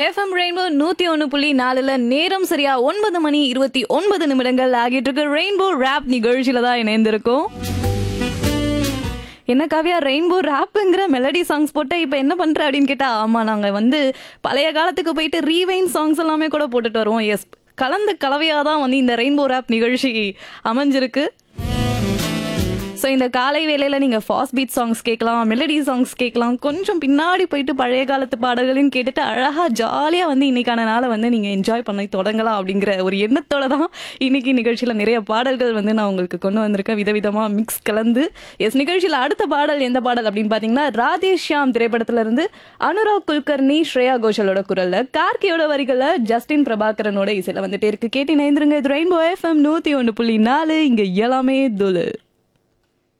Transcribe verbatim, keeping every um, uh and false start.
FM rainbow நூத்தி ஒன்னு புள்ளி நாலுல நேரம் சரியா ஒன்பது மணி இருபத்தி ஒன்பது நிமிடங்கள் ஆகிட்டு இருக்கு. ரெயின்போ ரேப் நிகழ்ச்சியில தான் இணைந்திருக்கும். என்ன காவியா, ரெயின்போ ரேப்புங்கிற மெலடி சாங்ஸ் போட்டு இப்ப என்ன பண்ற அப்படின்னு கேட்டா, ஆமா நாங்க வந்து பழைய காலத்துக்கு போயிட்டு ரீவைன் சாங்ஸ் எல்லாமே கூட போட்டுட்டு வருவோம். எஸ், கலந்து கலவையாதான் வந்து இந்த ரெயின்போ ரேப் நிகழ்ச்சி அமைஞ்சிருக்கு. ஸோ இந்த காலை வேளையில நீங்க ஃபாஸ்ட் பீட் சாங்ஸ் கேட்கலாம், மெலடி சாங்ஸ் கேட்கலாம், கொஞ்சம் பின்னாடி போயிட்டு பழைய காலத்து பாடல்களையும் கேட்டுட்டு அழகா ஜாலியா வந்து இன்னைக்கான நாளை வந்து நீங்க என்ஜாய் பண்ணி தொடங்கலாம் அப்படிங்கிற ஒரு எண்ணத்தோட தான் இன்னைக்கு நிகழ்ச்சியில நிறைய பாடல்கள் வந்து நான் உங்களுக்கு கொண்டு வந்திருக்கேன், விதவிதமா மிக்ஸ் கலந்து. எஸ், நிகழ்ச்சியில அடுத்த பாடல் எந்த பாடல் அப்படின்னு பாத்தீங்கன்னா, ராதேஷ்யாம் திரைப்படத்துல இருந்து அனுராக் குல்கர்னி, ஸ்ரேயா கோஷலோட குரல்ல, கார்கியோட வரிகள்ல ஜஸ்டின் பிரபாகரனோட இசையில வந்துட்டே இருக்கு. கேட்டு நேர்ந்துருங்க. இது ரெயின்போ எஃப்எம் நூத்தி ஒன்று புள்ளி நாலு. இங்க எல்லாமே துளு.